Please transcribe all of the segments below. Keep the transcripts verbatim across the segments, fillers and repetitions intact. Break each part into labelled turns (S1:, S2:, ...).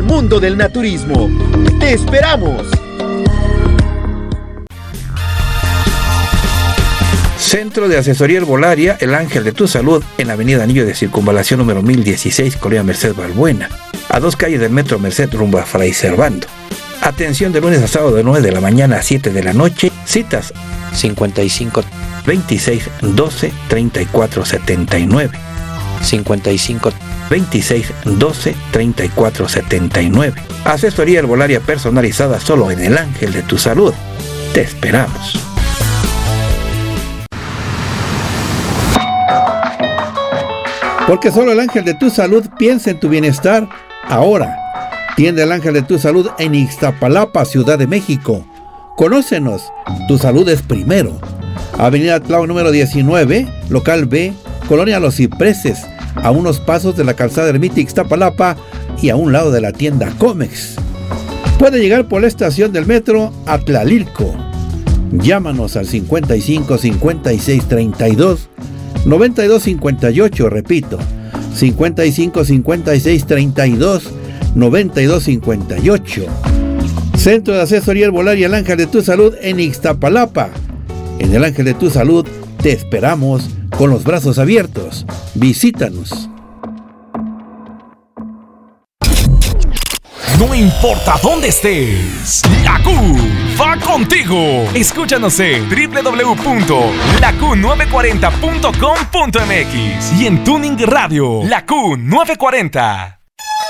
S1: mundo del naturismo. ¡Te esperamos!
S2: Centro de Asesoría Herbolaria El Ángel de tu Salud, en la avenida Anillo de Circunvalación número mil dieciséis, Colonia Merced Balbuena, a dos calles del Metro Merced rumbo a Fray Servando. Atención de lunes a sábado de nueve de la mañana a siete de la noche. Citas cincuenta y cinco, veintiséis, doce, treinta y cuatro, setenta y nueve. cincuenta y cinco, veintiséis, doce, treinta y cuatro, setenta y nueve. Asesoría herbolaria personalizada solo en El Ángel de tu Salud. Te esperamos. Porque solo El Ángel de tu Salud piensa en tu bienestar. Ahora, tienda El Ángel de tu Salud en Ixtapalapa, Ciudad de México. Conócenos, tu salud es primero. Avenida Tláhuac número diecinueve, local B, Colonia Los Cipreses, a unos pasos de la calzada Ermita Ixtapalapa y a un lado de la tienda Comex. Puede llegar por la estación del metro a Tlalilco. Llámanos al cincuenta y cinco, cincuenta y seis, treinta y dos, noventa y dos, cincuenta y ocho, repito, cincuenta y cinco, cincuenta y seis, treinta y dos, noventa y dos, cincuenta y ocho. Centro de Asesoría Herbolaria El Ángel de tu Salud en Ixtapalapa. En El Ángel de tu Salud te esperamos con los brazos abiertos. Visítanos.
S3: No importa dónde estés, la Q va contigo. Escúchanos en doble u doble u doble u punto la q nueve cuarenta punto com punto m x y en Tuning Radio, La Q nueve cuarenta.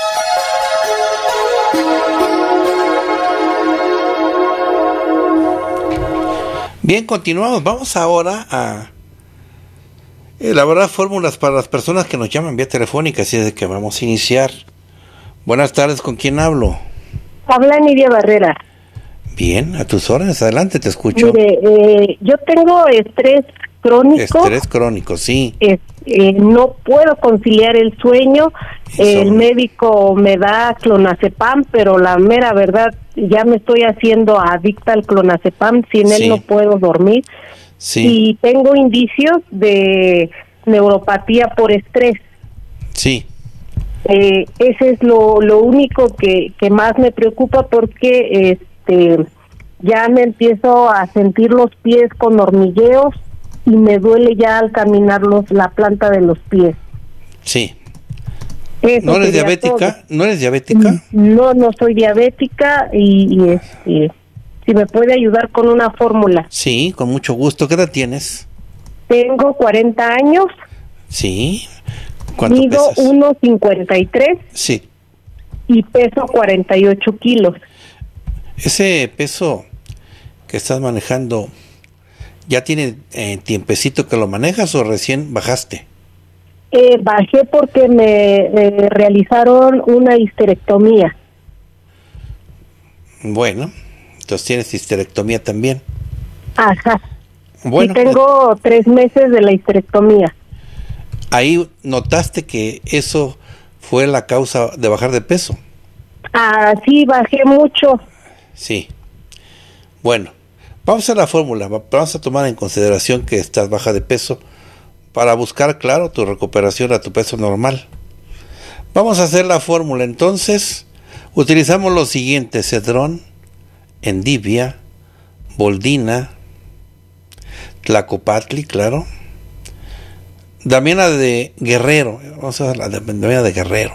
S2: Bien, continuamos. Vamos ahora a elaborar fórmulas para las personas que nos llaman vía telefónica, así es de que vamos a iniciar. Buenas tardes, ¿con quién hablo?
S4: Habla Nidia Barrera.
S2: Bien, a tus órdenes, adelante, te escucho.
S4: Mire, eh, yo tengo estrés crónico.
S2: Estrés crónico, sí.
S4: Eh, eh, no puedo conciliar el sueño. Eh, el médico me da clonazepam, pero la mera verdad, ya me estoy haciendo adicta al clonazepam. Sin
S2: Sí.
S4: él no puedo dormir.
S2: Sí.
S4: Y tengo indicios de neuropatía por estrés.
S2: Sí.
S4: Eh, ese es lo, lo único que, que más me preocupa, porque este ya me empiezo a sentir los pies con hormigueos y me duele ya al caminar los, la planta de los pies.
S2: Sí.
S4: Eso
S2: ¿No eres
S4: sería
S2: diabética?
S4: todo.
S2: ¿No eres diabética?
S4: No, no soy diabética y, y este, si me puede ayudar con una fórmula.
S2: Sí, con mucho gusto. ¿Qué edad tienes?
S4: Tengo cuarenta años.
S2: Sí. ¿Cuánto
S4: Mido
S2: pesas?
S4: uno cincuenta y tres
S2: Sí.
S4: y peso cuarenta y ocho kilos.
S2: Ese peso que estás manejando, ¿ya tiene eh, tiempecito que lo manejas o recién bajaste?
S4: Eh, bajé porque me eh, realizaron una histerectomía.
S2: Bueno, entonces tienes histerectomía también.
S4: Ajá.
S2: Bueno,
S4: y tengo tres meses de la histerectomía.
S2: ahí notaste que eso fue la causa de bajar de peso.
S4: Ah, sí, bajé mucho.
S2: Sí. Bueno, vamos a la fórmula. Vamos a tomar en consideración que estás baja de peso para buscar, claro, tu recuperación a tu peso normal. Vamos a hacer la fórmula. Entonces, utilizamos lo siguiente: Cedrón, Endivia, Boldina, Tlacopatli, claro, Damiana de Guerrero. Vamos a ver la Damiana de Guerrero.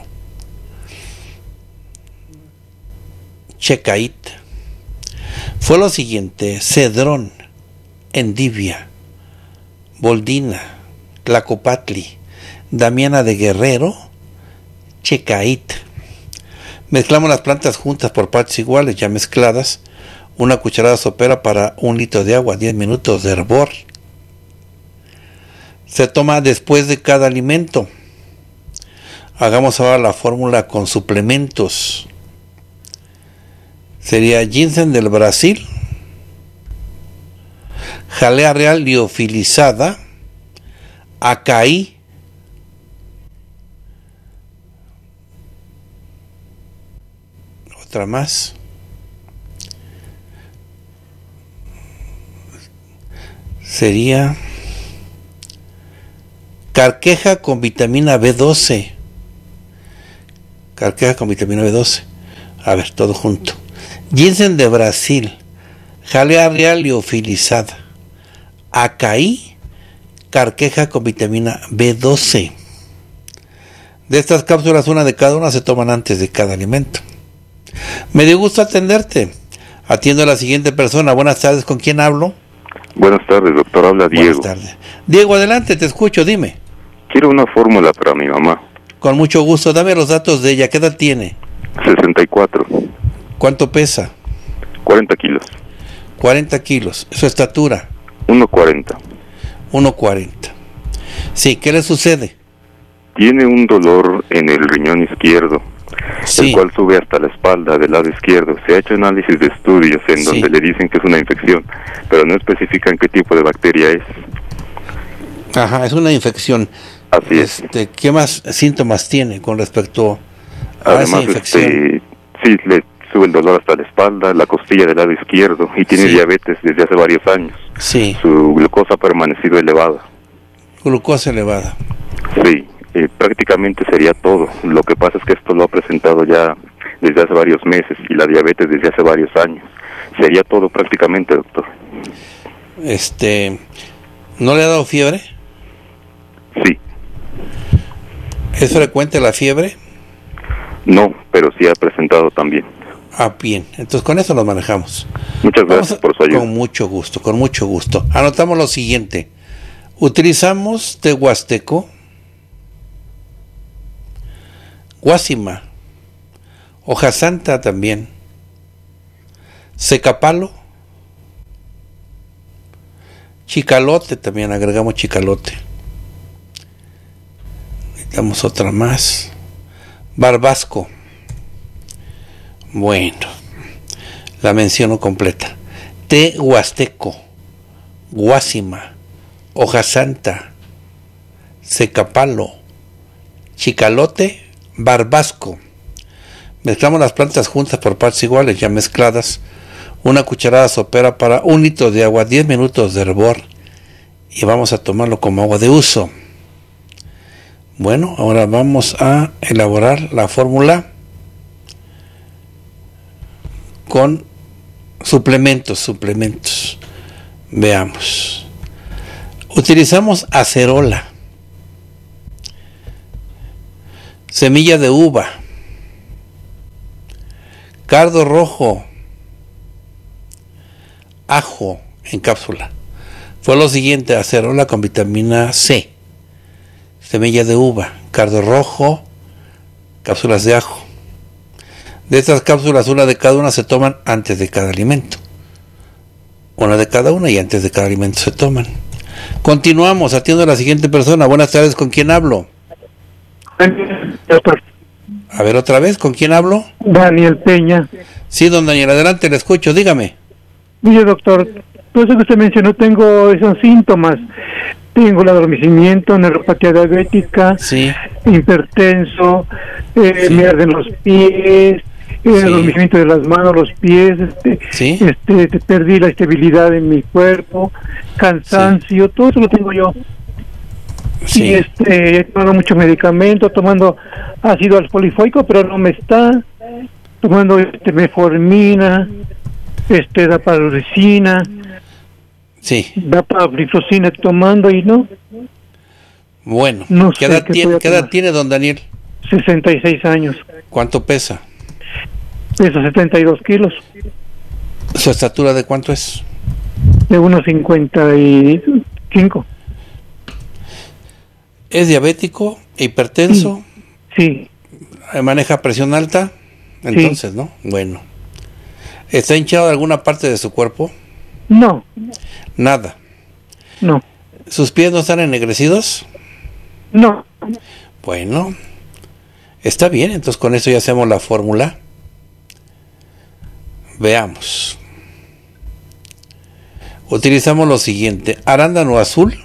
S2: Checait. Fue lo siguiente: Cedrón, Endivia, Boldina, Tlacopatli, Damiana de Guerrero, Checait. Mezclamos las plantas juntas por partes iguales, ya mezcladas. Una cucharada sopera para un litro de agua, diez minutos de hervor. Se toma después de cada alimento. Hagamos ahora la fórmula con suplementos. Sería ginseng del Brasil, jalea real liofilizada, acaí, otra más, sería carqueja con vitamina B doce, carqueja con vitamina B doce, A ver, todo junto. Ginseng de Brasil, jalea real liofilizada, acaí, carqueja con vitamina B doce. De estas cápsulas, una de cada una se toman antes de cada alimento. Me dio gusto atenderte. Atiendo a la siguiente persona. Buenas tardes, ¿con quién hablo?
S5: Buenas tardes, doctor. Habla Diego.
S2: Buenas tardes. Diego, adelante, te escucho, dime.
S5: Quiero una fórmula para mi mamá.
S2: Con mucho gusto, dame los datos de ella. ¿Qué edad tiene?
S5: sesenta y cuatro.
S2: ¿Cuánto pesa?
S5: cuarenta kilos.
S2: cuarenta kilos. ¿Su estatura?
S5: uno cuarenta.
S2: uno cuarenta. Sí, ¿qué le sucede?
S5: Tiene un dolor en el riñón izquierdo,
S2: Sí.
S5: el cual sube hasta la espalda del lado izquierdo. Se ha hecho análisis de estudios en
S2: Sí.
S5: donde le dicen que es una infección, pero no especifican qué tipo de bacteria es.
S2: Ajá, es una infección.
S5: Así es.
S2: Este, ¿qué más síntomas tiene con respecto a
S5: Además,
S2: esa infección?
S5: este, sí, le sube el dolor hasta la espalda, la costilla del lado izquierdo, y tiene
S2: Sí.
S5: diabetes desde hace varios años.
S2: Sí,
S5: Su glucosa ha permanecido elevada.
S2: glucosa elevada.
S5: Sí, eh, prácticamente sería todo. Lo que pasa es que esto lo ha presentado ya desde hace varios meses, y la diabetes desde hace varios años. Sería todo prácticamente, doctor.
S2: Este, ¿no le ha dado fiebre?
S5: Sí,
S2: ¿Es frecuente la fiebre?
S5: no, pero sí ha presentado también.
S2: Ah, bien. Entonces con eso lo manejamos.
S5: Muchas
S2: Vamos
S5: gracias
S2: a-
S5: por su ayuda.
S2: Con mucho gusto, con mucho gusto. Anotamos lo siguiente. Utilizamos té huasteco, guásima, hoja santa también, secapalo, chicalote también, agregamos chicalote. Necesitamos otra más. Barbasco. Bueno, la menciono completa. Té huasteco, guásima, hoja santa, secapalo, chicalote, barbasco. Mezclamos las plantas juntas por partes iguales, ya mezcladas. Una cucharada sopera para un litro de agua, diez minutos de hervor. Y vamos a tomarlo como agua de uso. Bueno, ahora vamos a elaborar la fórmula con suplementos, suplementos. Veamos. Utilizamos acerola, semilla de uva, cardo rojo, ajo en cápsula. Fue lo siguiente: acerola con vitamina C, semilla de uva, cardo rojo, cápsulas de ajo. De estas cápsulas, una de cada una se toman antes de cada alimento. Una de cada una y antes de cada alimento se toman. Continuamos, atiendo a la siguiente persona. Buenas tardes, ¿con quién hablo?
S6: Doctor
S2: A ver, otra vez, ¿con quién hablo?
S6: Daniel Peña.
S2: Sí, don Daniel, adelante, le escucho, dígame.
S6: Mire, doctor, todo eso que usted mencionó, tengo esos síntomas. Tengo el adormecimiento, neuropatía diabética,
S2: Sí,
S6: hipertenso, eh,
S2: Sí.
S6: me arden los pies, el
S2: Sí.
S6: adormecimiento de las manos, los pies, este,
S2: Sí.
S6: este, te- perdí la estabilidad en mi cuerpo, cansancio, todo eso lo tengo yo. Y
S2: sí,
S6: este, he tomado mucho medicamento, tomando ácido alfolifoico, pero no me está, tomando este, metformina, este, dapagliflozina,
S2: sí.
S6: dapagliflozina tomando y no,
S2: Bueno,
S6: No
S2: ¿qué
S6: sé
S2: edad,
S6: qué
S2: tiene,
S6: voy a
S2: ¿qué edad
S6: tomar.
S2: tiene don Daniel?
S6: sesenta y seis años,
S2: ¿Cuánto pesa?
S6: peso setenta y dos kilos,
S2: ¿Su estatura de cuánto es?
S6: de uno cincuenta y cinco.
S2: ¿Es diabético, hipertenso,
S6: Sí,
S2: eh, maneja presión alta? Entonces, ¿no? Bueno. ¿Está hinchado de alguna parte de su cuerpo?
S6: no,
S2: Nada.
S6: no,
S2: ¿Sus pies no están ennegrecidos?
S6: no.
S2: Bueno, está bien, entonces con eso ya hacemos la fórmula. Veamos. Utilizamos lo siguiente: arándano azul,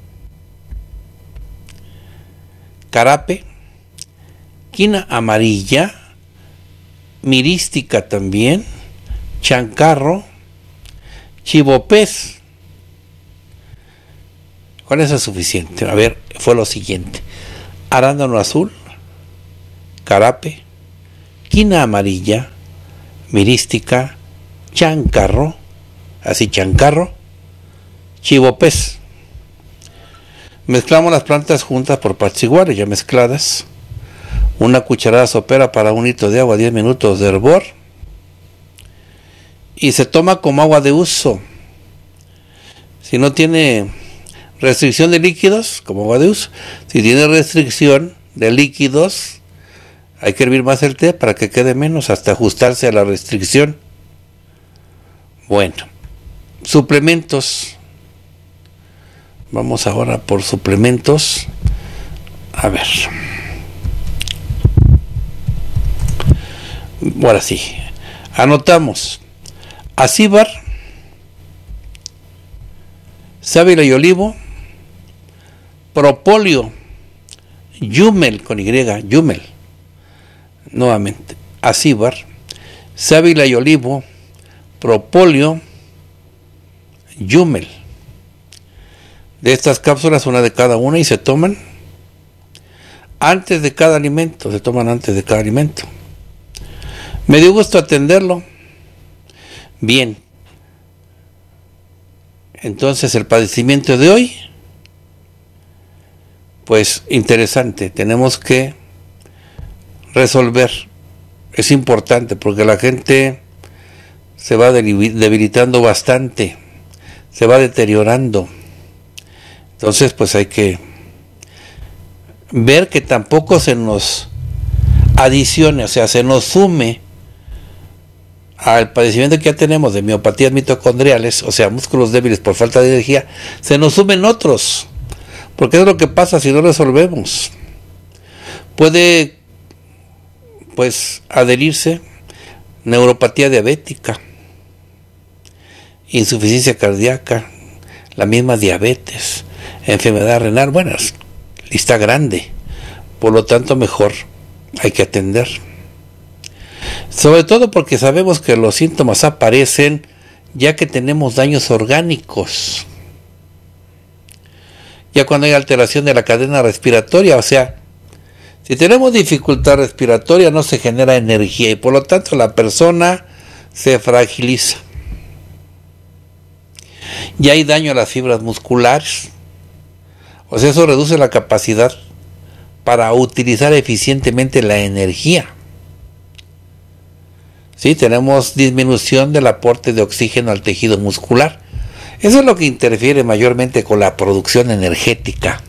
S2: carape, quina amarilla, mirística también, chancarro, chivopez. Con eso es suficiente. A ver, fue lo siguiente: arándano azul, carape, quina amarilla, mirística, chancarro, así chancarro, chivopés. Mezclamos las plantas juntas por partes iguales, ya mezcladas. Una cucharada sopera para un litro de agua, diez minutos de hervor. Y se toma como agua de uso. Si no tiene restricción de líquidos, como agua de uso. Si tiene restricción de líquidos, hay que hervir más el té para que quede menos, hasta ajustarse a la restricción. Bueno, suplementos. Vamos ahora por suplementos. A ver. Ahora sí. Anotamos. Acíbar, sábila y olivo, propóleo, yumel con Y, yumel. Nuevamente. Acíbar, sábila y olivo, propóleo, yumel. De estas cápsulas, una de cada una, y se toman antes de cada alimento, se toman antes de cada alimento. Me dio gusto atenderlo. Bien. Entonces, el padecimiento de hoy, pues interesante, tenemos que resolver. Es importante porque la gente se va debilitando bastante, se va deteriorando. Entonces, pues hay que ver que tampoco se nos adicione, o sea, se nos sume al padecimiento que ya tenemos de miopatías mitocondriales, o sea, músculos débiles por falta de energía, se nos sumen otros, porque es lo que pasa si no resolvemos. Puede, pues, adherirse neuropatía diabética, insuficiencia cardíaca, la misma diabetes, enfermedad renal, bueno, lista grande, por lo tanto mejor hay que atender. Sobre todo porque sabemos que los síntomas aparecen ya que tenemos daños orgánicos, ya cuando hay alteración de la cadena respiratoria, o sea, si tenemos dificultad respiratoria no se genera energía y por lo tanto la persona se fragiliza. Ya hay daño a las fibras musculares, o sea, eso reduce la capacidad para utilizar eficientemente la energía. Sí, tenemos disminución del aporte de oxígeno al tejido muscular. Eso es lo que interfiere mayormente con la producción energética.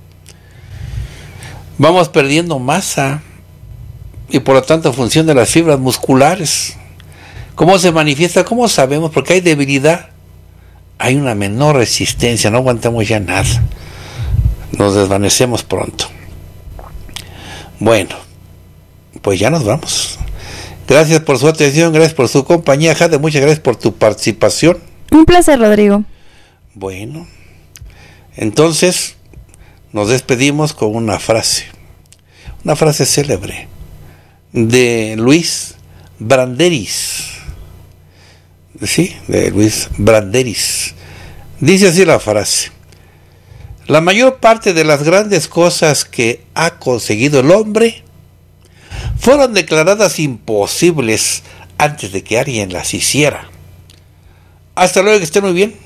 S2: Vamos perdiendo masa y por lo tanto función de las fibras musculares. ¿Cómo se manifiesta? ¿Cómo sabemos? Porque hay debilidad. Hay una menor resistencia, no aguantamos ya nada. Nos desvanecemos pronto. Bueno, pues ya nos vamos. Gracias por su atención, gracias por su compañía, Jade, muchas gracias por tu participación.
S7: Un placer, Rodrigo.
S2: Bueno, entonces nos despedimos con una frase, una frase célebre de Luis Branderis. Sí, de Luis Branderis. Dice así la frase: la mayor parte de las grandes cosas que ha conseguido el hombre fueron declaradas imposibles antes de que alguien las hiciera. Hasta luego, que estén muy bien.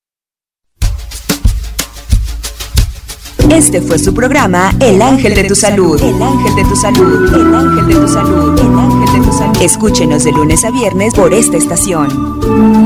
S8: Este fue su programa El Ángel de tu Salud. El Ángel de tu Salud. El Ángel de tu Salud. El Ángel de tu Salud. Escúchenos de lunes a viernes por esta estación.